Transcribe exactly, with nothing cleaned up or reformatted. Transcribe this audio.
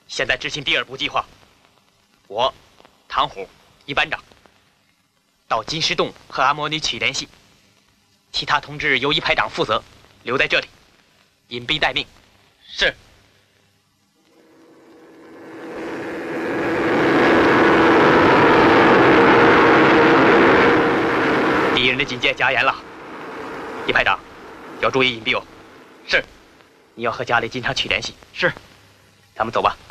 现在执行第二步计划。我，唐虎，一班长，到金石洞和阿摩尼取联系，其他同志由一排长负责，留在这里，隐蔽待命。是。敌人的警戒加严了，一排长要注意隐蔽哦。是。你要和家里经常取联系。是。咱们走吧。